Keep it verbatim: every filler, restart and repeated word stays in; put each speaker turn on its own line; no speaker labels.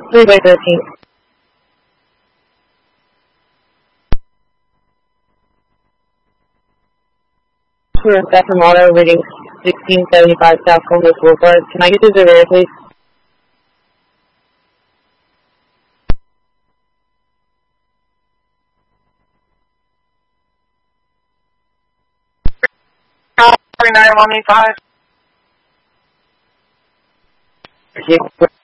three by thirteen. Tour Spectrum Auto, reading sixteen seventy-five South Columbus Boulevard. Can I get to Zurvera, please?
nine one eight five.
Thank you.